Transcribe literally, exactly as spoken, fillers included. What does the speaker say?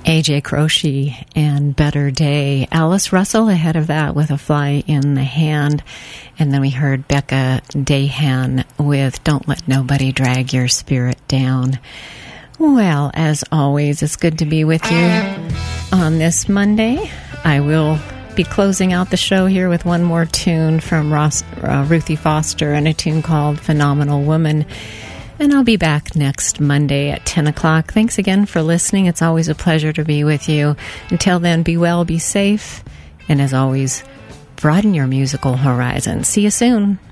A J Croce and Better Day. Alice Russell ahead of that with A Fly in the Hand. And then we heard Becca Dahan with Don't Let Nobody Drag Your Spirit Down. Well, as always, it's good to be with you on this Monday. I will be closing out the show here with one more tune from Ross, uh, Ruthie Foster and a tune called Phenomenal Woman. And I'll be back next Monday at ten o'clock. Thanks again for listening. It's always a pleasure to be with you. Until then, be well, be safe, and as always, broaden your musical horizon. See you soon.